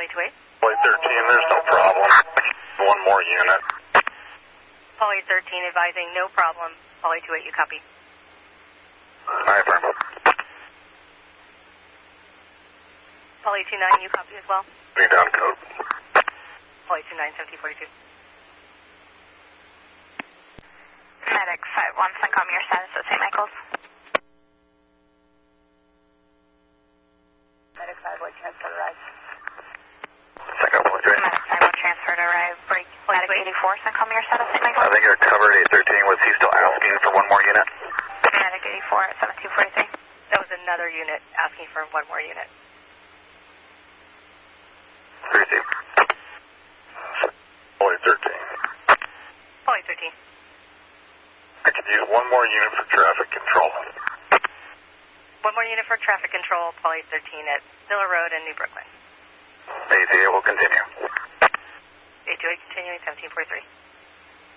28. Poly 13, there's no problem. One more unit. Poly 13 advising no problem. Poly 28, you copy. Hi, firm. Poly 29, you copy as well. Bring down code. Poly 29, 1742. Medic 5-1, CENTCOM, your status at St. Michael's. Medic 5-1, transfer arrived. Second, Poly 3. Medic 5-1, transfer to arrive. Break. Medic 84, CENTCOM, your status at St. Michael's. I think you're covered 813. Was he still asking for one more unit? Medic 84 at 1743. That was another unit asking for one more unit. Receive. Poly 13. Poly 13. I could use one more unit for traffic control. One more unit for traffic control, Poly 13 at Villa Road in New Brooklyn. ATA will continue. A28 continuing, 1743.